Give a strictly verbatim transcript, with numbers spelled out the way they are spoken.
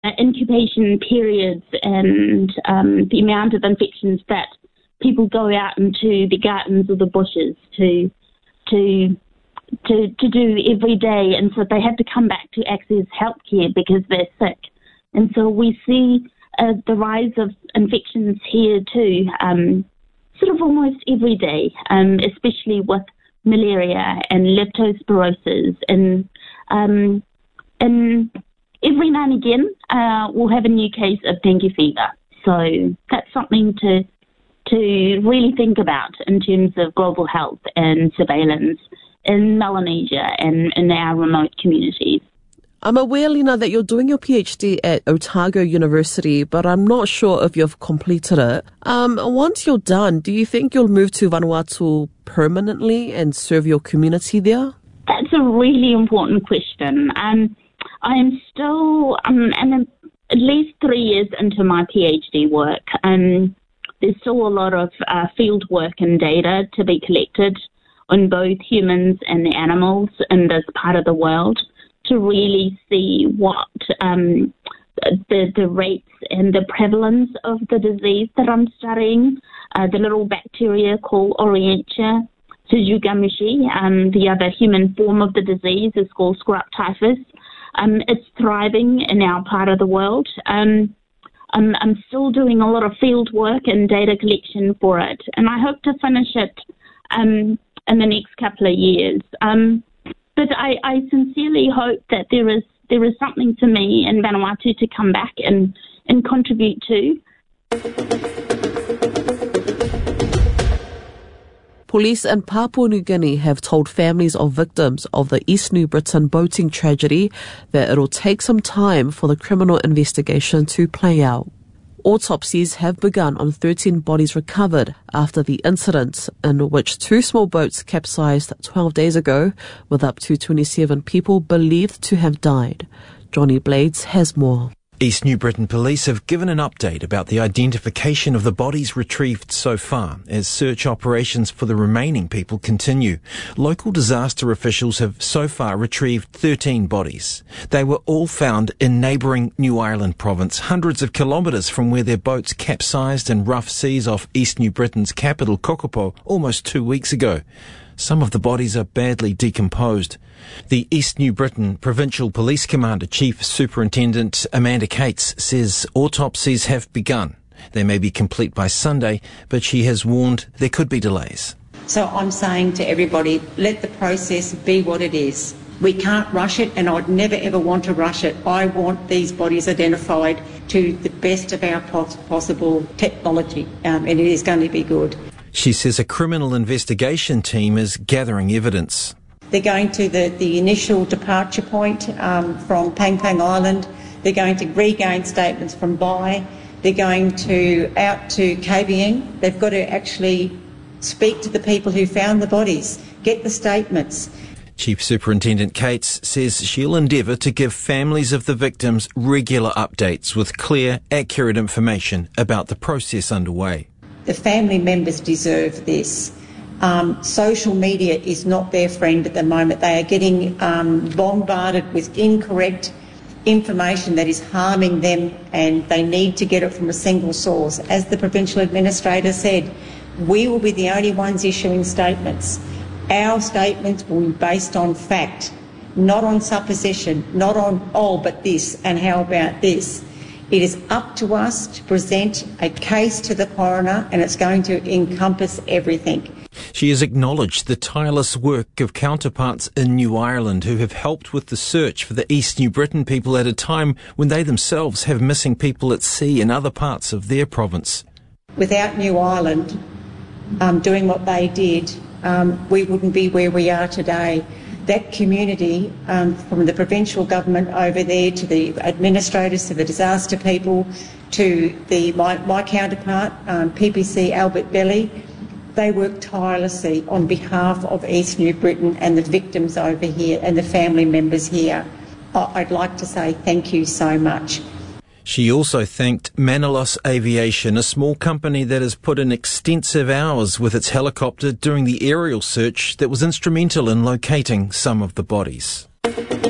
incubation periods and um, the amount of infections that people go out into the gardens or the bushes to to to to do every day, and so they have to come back to access healthcare because they're sick. And so we see uh, the rise of infections here too, um, sort of almost every day, um, especially with malaria and leptospirosis, and um, and every now and again, uh, we'll have a new case of dengue fever. So that's something to to really think about in terms of global health and surveillance in Melanesia and in our remote communities. I'm aware, Lina, that you're doing your PhD at Otago University, but I'm not sure if you've completed it. Um, once you're done, do you think you'll move to Vanuatu permanently and serve your community there? That's a really important question. Um, I'm still, um, I'm at least three years into my PhD work, and there's still a lot of uh, field work and data to be collected on both humans and the animals in this part of the world to really see what um, the, the rates and the prevalence of the disease that I'm studying. Uh, the little bacteria called Orientia Suzugamushi, um, the other human form of the disease is called scrub typhus. Um, it's thriving in our part of the world. Um, I'm, I'm still doing a lot of field work and data collection for it, and I hope to finish it um, in the next couple of years. Um, but I, I sincerely hope that there is there is something for me in Vanuatu to come back and, and contribute to. Police in Papua New Guinea have told families of victims of the East New Britain boating tragedy that it'll take some time for the criminal investigation to play out. Autopsies have begun on thirteen bodies recovered after the incident, in which two small boats capsized twelve days ago, with up to twenty-seven people believed to have died. Johnny Blades has more. East New Britain Police have given an update about the identification of the bodies retrieved so far as search operations for the remaining people continue. Local disaster officials have so far retrieved thirteen bodies. They were all found in neighbouring New Ireland province, hundreds of kilometres from where their boats capsized in rough seas off East New Britain's capital, Kokopo, almost two weeks ago. Some of the bodies are badly decomposed. The East New Britain Provincial Police Commander Chief Superintendent Amanda Cates says autopsies have begun. They may be complete by Sunday, but she has warned there could be delays. So I'm saying to everybody, let the process be what it is. We can't rush it, and I'd never ever want to rush it. I want these bodies identified to the best of our pos- possible technology, um, and it is going to be good. She says a criminal investigation team is gathering evidence. They're going to the, the initial departure point um, from Pang Pang Island. They're going to regain statements from Bai. They're going to out to K B N. They've got to actually speak to the people who found the bodies, get the statements. Chief Superintendent Cates says she'll endeavour to give families of the victims regular updates with clear, accurate information about the process underway. The family members deserve this. Um, social media is not their friend at the moment. They are getting um, bombarded with incorrect information that is harming them, and they need to get it from a single source. As the Provincial Administrator said, we will be the only ones issuing statements. Our statements will be based on fact, not on supposition, not on, oh, but this, and how about this. It is up to us to present a case to the coroner, and it's going to encompass everything. She has acknowledged the tireless work of counterparts in New Ireland who have helped with the search for the East New Britain people at a time when they themselves have missing people at sea in other parts of their province. Without New Ireland um, doing what they did, um, we wouldn't be where we are today. That community, um, from the provincial government over there to the administrators, to the disaster people, to the my, my counterpart, um, P P C Albert Belly, they work tirelessly on behalf of East New Britain and the victims over here and the family members here. I'd like to say thank you so much. She also thanked Manalos Aviation, a small company that has put in extensive hours with its helicopter during the aerial search that was instrumental in locating some of the bodies.